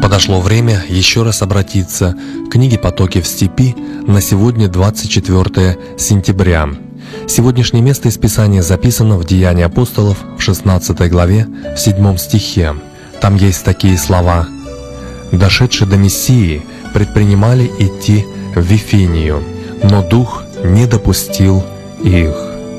Подошло время еще раз обратиться к книге «Потоки в степи» на сегодня 24 сентября. Сегодняшнее место из Писания записано в Деянии апостолов в 16 главе, в 7 стихе. Там есть такие слова: «Дошедшие до Мессии, предпринимали идти в Вифинию, но Дух не допустил их».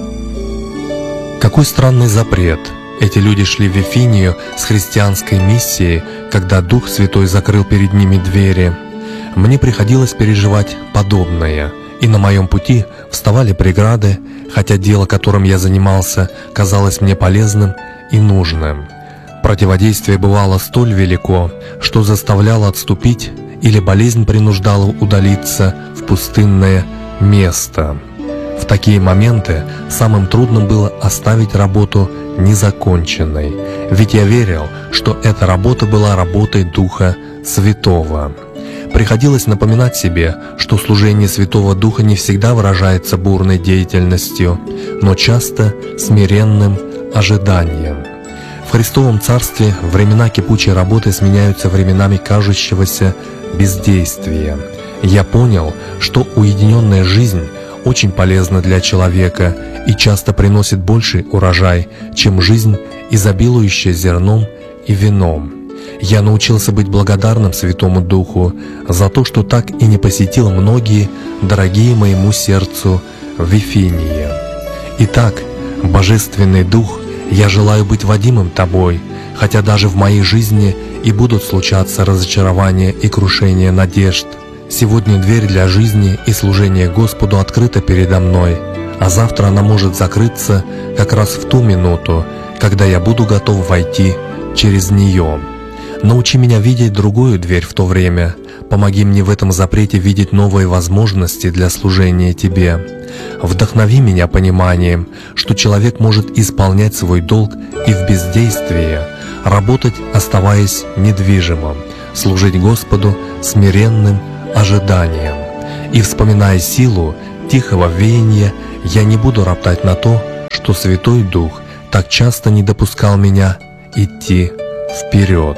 Какой странный запрет! Эти люди шли в Вифинию с христианской миссией, когда Дух Святой закрыл перед ними двери. Мне приходилось переживать подобное, и на моем пути вставали преграды, хотя дело, которым я занимался, казалось мне полезным и нужным. Противодействие бывало столь велико, что заставляло отступить, или болезнь принуждала удалиться в пустынное место. В такие моменты самым трудным было оставить работу незаконченной, ведь я верил, что эта работа была работой Духа Святого. Приходилось напоминать себе, что служение Святого Духа не всегда выражается бурной деятельностью, но часто смиренным ожиданием. В Христовом Царстве времена кипучей работы сменяются временами кажущегося бездействия. Я понял, что уединенная жизнь очень полезна для человека и часто приносит больший урожай, чем жизнь, изобилующая зерном и вином. Я научился быть благодарным Святому Духу за то, что так и не посетил многие дорогие моему сердцу Вифинии. Итак, Божественный Дух, я желаю быть водимым Тобой, хотя даже в моей жизни и будут случаться разочарования и крушения надежд. Сегодня дверь для жизни и служения Господу открыта передо мной, а завтра она может закрыться как раз в ту минуту, когда я буду готов войти через нее. Научи меня видеть другую дверь в то время. Помоги мне в этом запрете видеть новые возможности для служения Тебе. Вдохнови меня пониманием, что человек может исполнять свой долг и в бездействии, работать, оставаясь недвижимым, служить Господу смиренным ожиданием. И, вспоминая силу тихого веяния, я не буду роптать на то, что Святой Дух так часто не допускал меня идти вперед.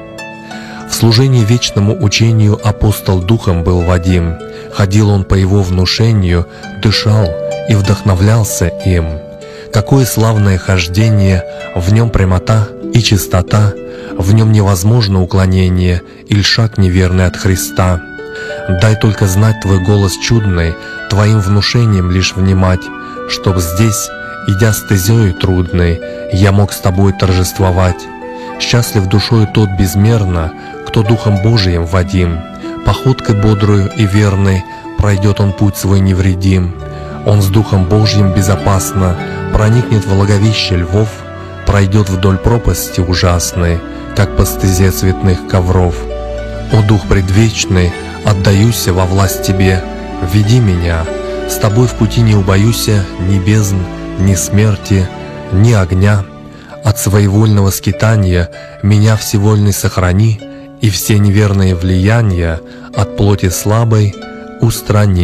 В служении вечному учению апостол Духом был водим. Ходил он по его внушению, дышал и вдохновлялся им. Какое славное хождение, в нем прямота и чистота, в нем невозможно уклонение или шаг неверный от Христа. Дай только знать Твой голос чудный, Твоим внушением лишь внимать, чтоб здесь, идя стезею трудной, я мог с Тобой торжествовать. Счастлив душою тот безмерно, кто Духом Божиим водим, походкой бодрую и верной пройдет он путь свой невредим. Он с Духом Божьим безопасно проникнет в влаговище львов, пройдет вдоль пропасти ужасной, как по стезе цветных ковров. О Дух предвечный, отдаюся во власть Тебе, веди меня, с Тобой в пути не убоюся ни бездн, ни смерти, ни огня. От своевольного скитания меня всевольный сохрани, и все неверные влияния от плоти слабой устрани.